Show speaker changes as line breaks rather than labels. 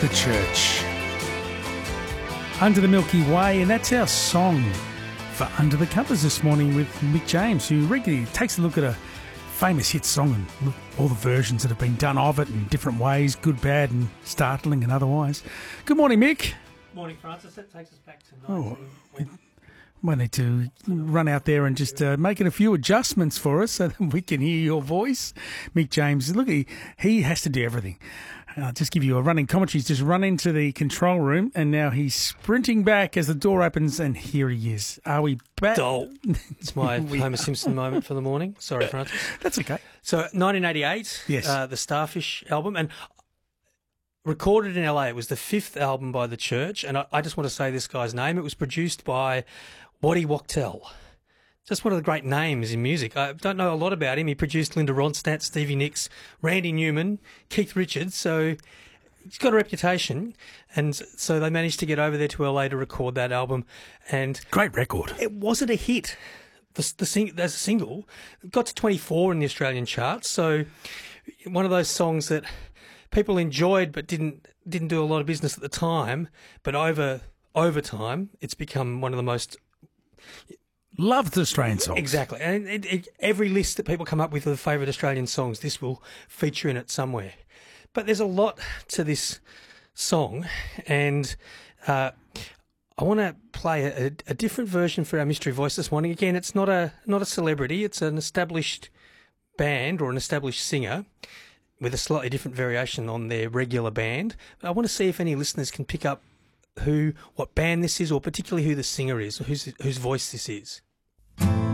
The Church. Under the Milky Way, and that's our song for Under the Covers this morning with Mick James, who regularly takes a look at a famous hit song and look all the versions that have been done of it in different ways, good, bad and startling and otherwise. Good morning, Mick.
Morning, Francis. That takes us back to
We might need to run out there and just make it a few adjustments for us so that we can hear your voice. Mick James, look, he has to do everything. I'll just give you a running commentary. He's just run into the control room and now he's sprinting back as the door opens and here he is. Are we back?
It's my Homer Simpson moment for the morning. Sorry, Francis.
That's okay.
So 1988,
yes.
The Starfish album, and recorded in LA. It was the fifth album by The Church, and I just want to say this guy's name. It was produced by Waddy Wachtel. Just one of the great names in music. I don't know a lot about him. He produced Linda Ronstadt, Stevie Nicks, Randy Newman, Keith Richards. So he's got a reputation. And so they managed to get over there to LA to record that album. And
great record.
It wasn't a hit. As a single, it got to 24 in the Australian charts. So one of those songs that people enjoyed but didn't do a lot of business at the time. But over time, it's become one of the most
loved Australian songs.
Exactly. And every list that people come up with of favourite Australian songs, this will feature in it somewhere. But there's a lot to this song, and I want to play a different version for our mystery voice this morning. Again, it's not a celebrity. It's an established band or an established singer with a slightly different variation on their regular band. But I want to see if any listeners can pick up what band this is, or particularly who the singer is, or whose voice this is.